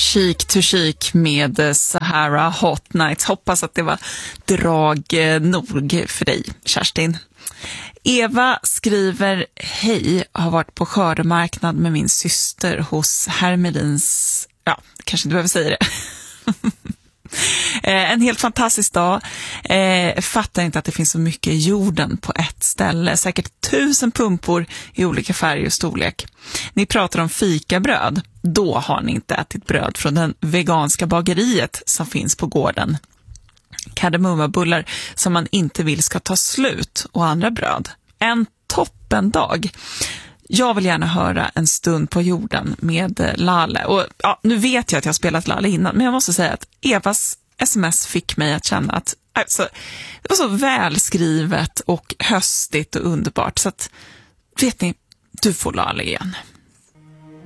Chic to Chic med Sahara Hot Nights. Hoppas att det var drag nog för dig, Kerstin. Eva skriver: hej, har varit på skördemarknad med min syster hos Hermelins. Ja, kanske inte behöver säga det. En helt fantastisk dag. Fattar inte att det finns så mycket i jorden på ett ställe. Säkert 1000 pumpor i olika färg och storlek. Ni pratar om fikabröd. Då har ni inte ätit bröd från den veganska bageriet som finns på gården. Kardemummabullar som man inte vill ska ta slut och andra bröd. En toppendag. Jag vill gärna höra En stund på jorden med Lale. Och ja, nu vet jag att jag har spelat Lale innan, men jag måste säga att Evas sms fick mig att känna att alltså, det var så välskrivet och höstigt och underbart. Så att, vet ni, du får Lale igen.